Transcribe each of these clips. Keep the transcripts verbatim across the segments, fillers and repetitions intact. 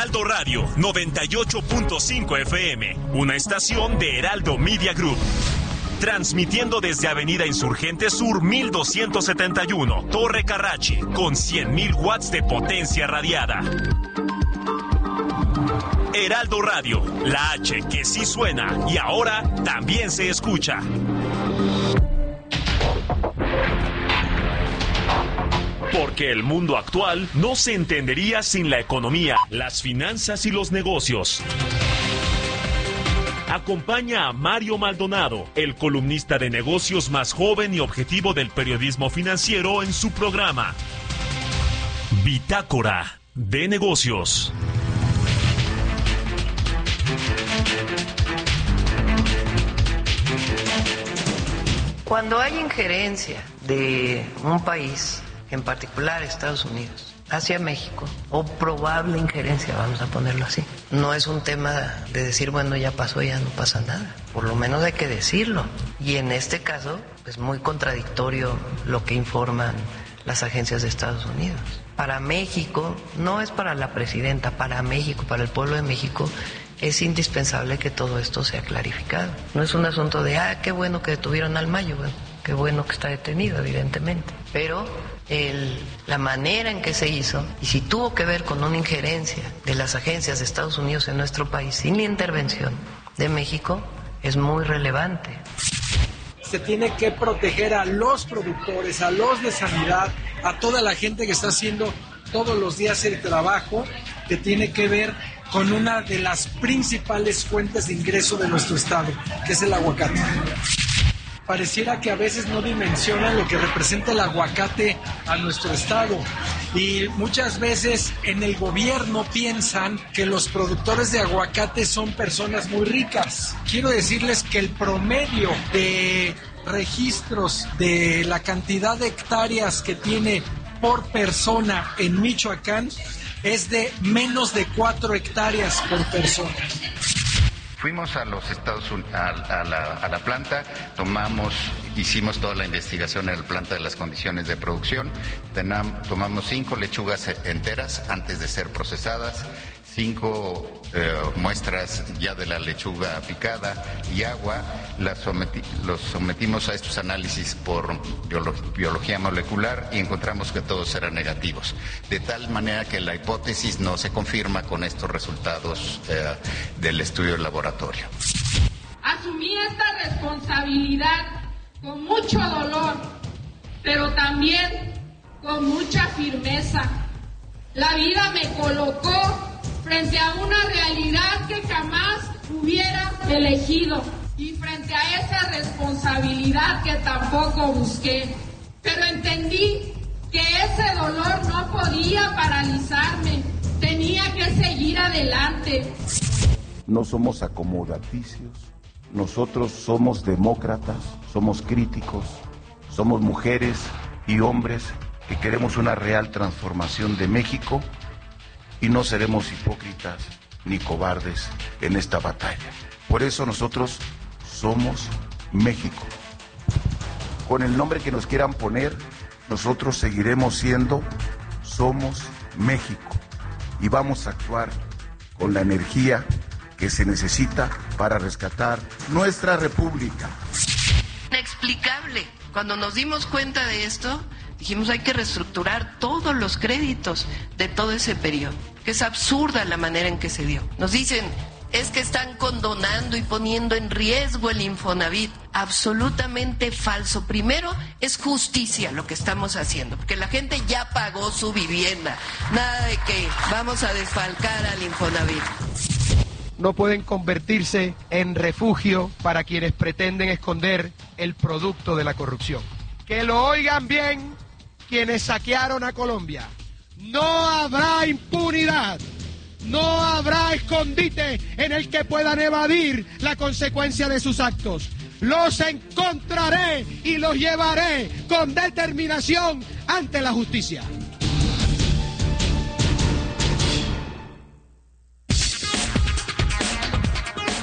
Heraldo Radio noventa y ocho punto cinco F M, una estación de Heraldo Media Group. Transmitiendo desde Avenida Insurgente Sur mil doscientos setenta y uno, Torre Carrachi, con cien mil watts de potencia radiada. Heraldo Radio, la H que sí suena y ahora también se escucha. Porque el mundo actual no se entendería sin la economía, las finanzas y los negocios. Acompaña a Mario Maldonado, el columnista de negocios más joven y objetivo del periodismo financiero, en su programa Bitácora de Negocios. Cuando hay injerencia de un país, en particular Estados Unidos, hacia México, o probable injerencia, vamos a ponerlo así, no es un tema de decir, bueno, ya pasó, ya no pasa nada. Por lo menos hay que decirlo. Y en este caso, es muy contradictorio lo que informan las agencias de Estados Unidos. Para México, no es para la presidenta, para México, para el pueblo de México, es indispensable que todo esto sea clarificado. No es un asunto de, ah, qué bueno que detuvieron al Mayo, bueno, qué bueno que está detenido, evidentemente. Pero el, la manera en que se hizo, y si tuvo que ver con una injerencia de las agencias de Estados Unidos en nuestro país sin la intervención de México, es muy relevante. Se tiene que proteger a los productores, a los de sanidad, a toda la gente que está haciendo todos los días el trabajo que tiene que ver con una de las principales fuentes de ingreso de nuestro estado, que es el aguacate. Pareciera que a veces no dimensionan lo que representa el aguacate a nuestro estado, y muchas veces en el gobierno piensan que los productores de aguacate son personas muy ricas. Quiero decirles que el promedio de registros de la cantidad de hectáreas que tiene por persona en Michoacán es de menos de cuatro hectáreas por persona. Fuimos a los Estados Unidos, a, a, la, a la planta, tomamos, hicimos toda la investigación en la planta de las condiciones de producción, Tenam, tomamos cinco lechugas enteras antes de ser procesadas, cinco eh, muestras ya de la lechuga picada y agua, las someti, los sometimos a estos análisis por biolo, biología molecular y encontramos que todos eran negativos, de tal manera que la hipótesis no se confirma con estos resultados eh, del estudio del laboratorio. Asumí esta responsabilidad con mucho dolor, pero también con mucha firmeza. La vida me colocó frente a una realidad que jamás hubiera elegido y frente a esa responsabilidad que tampoco busqué. Pero entendí que ese dolor no podía paralizarme, tenía que seguir adelante. No somos acomodaticios, nosotros somos demócratas, somos críticos, somos mujeres y hombres que queremos una real transformación de México. Y no seremos hipócritas ni cobardes en esta batalla. Por eso nosotros somos México. Con el nombre que nos quieran poner, nosotros seguiremos siendo Somos México. Y vamos a actuar con la energía que se necesita para rescatar nuestra república. Inexplicable. Cuando nos dimos cuenta de esto, dijimos hay que reestructurar todos los créditos de todo ese periodo. Que es absurda la manera en que se dio. Nos dicen, es que están condonando y poniendo en riesgo el Infonavit. Absolutamente falso. Primero, es justicia lo que estamos haciendo, porque la gente ya pagó su vivienda. Nada de que vamos a desfalcar al Infonavit. No pueden convertirse en refugio para quienes pretenden esconder el producto de la corrupción. Que lo oigan bien quienes saquearon a Colombia. No habrá impunidad, no habrá escondite en el que puedan evadir la consecuencia de sus actos. Los encontraré y los llevaré con determinación ante la justicia.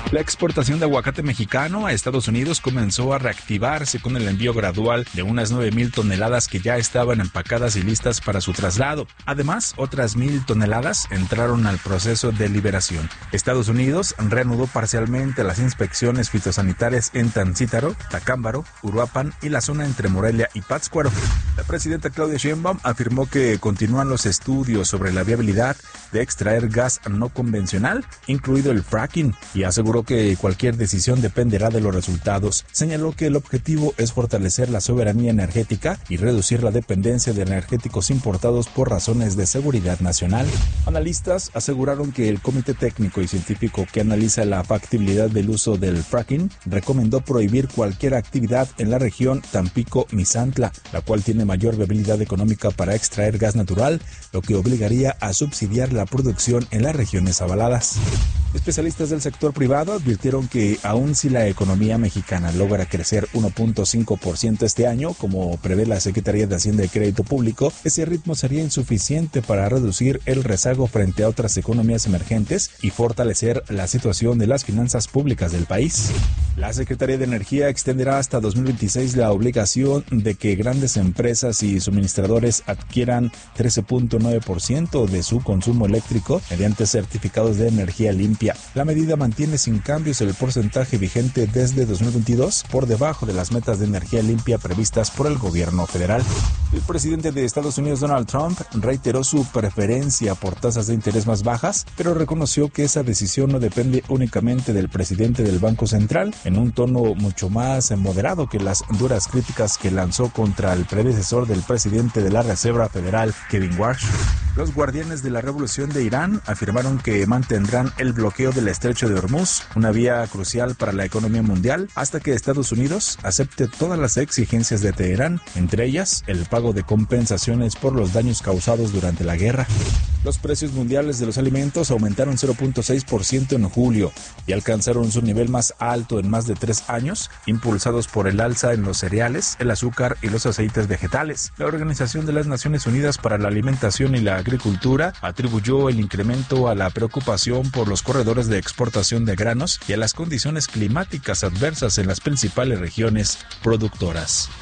La exportación de aguacate mexicano a Estados Unidos comenzó a reactivarse con el envío gradual de unas nueve mil toneladas que ya estaban empacadas y listas para su traslado. Además, otras mil toneladas entraron al proceso de liberación. Estados Unidos reanudó parcialmente las inspecciones fitosanitarias en Tancítaro, Tacámbaro, Uruapan y la zona entre Morelia y Pátzcuaro. La presidenta Claudia Sheinbaum afirmó que continúan los estudios sobre la viabilidad de extraer gas no convencional, incluido el fracking, y aseguró que cualquier decisión dependerá de los resultados. Señaló que el objetivo es fortalecer la soberanía energética y reducir la dependencia de energéticos importados por razones de seguridad nacional. Analistas aseguraron que el Comité Técnico y Científico que analiza la factibilidad del uso del fracking recomendó prohibir cualquier actividad en la región Tampico-Misantla, la cual tiene mayor viabilidad económica para extraer gas natural, lo que obligaría a subsidiar la producción en las regiones avaladas. Especialistas del sector privado advirtieron que aun si la economía mexicana logra crecer uno punto cinco por ciento este año, como prevé la Secretaría de Hacienda y Crédito Público, ese ritmo sería insuficiente para reducir el rezago frente a otras economías emergentes y fortalecer la situación de las finanzas públicas del país. La Secretaría de Energía extenderá hasta dos mil veintiséis la obligación de que grandes empresas y suministradores adquieran trece punto nueve por ciento de su consumo eléctrico mediante certificados de energía limpia. La medida mantiene sin cambios el porcentaje vigente desde dos mil veintidós, por debajo de las metas de energía limpia previstas por el gobierno federal. El presidente de Estados Unidos, Donald Trump, reiteró su preferencia por tasas de interés más bajas, pero reconoció que esa decisión no depende únicamente del presidente del Banco Central, en un tono mucho más moderado que las duras críticas que lanzó contra el predecesor del presidente de la Reserva Federal, Kevin Warsh. Los guardianes de la revolución de Irán afirmaron que mantendrán el bloqueo del estrecho de Hormuz, una vía crucial para la economía mundial, hasta que Estados Unidos acepte todas las exigencias de Teherán, entre ellas el pago de compensaciones por los daños causados durante la guerra. Los precios mundiales de los alimentos aumentaron cero punto seis por ciento en julio y alcanzaron su nivel más alto en más de tres años, impulsados por el alza en los cereales, el azúcar y los aceites vegetales. La Organización de las Naciones Unidas para la Alimentación y la Agricultura atribuyó el incremento a la preocupación por los corredores de exportación de granos y a las condiciones climáticas adversas en las principales regiones productoras.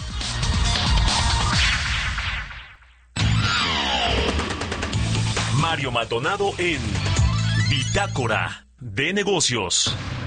Mario Maldonado en Bitácora de Negocios.